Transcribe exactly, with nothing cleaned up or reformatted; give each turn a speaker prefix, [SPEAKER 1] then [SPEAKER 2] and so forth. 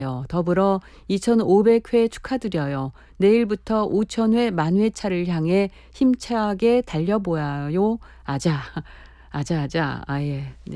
[SPEAKER 1] 더불어 이천오백 회 축하드려요. 내일부터 오천 회, 만 회차를 향해 힘차게 달려보아요. 아자, 아자아자, 아예. 네.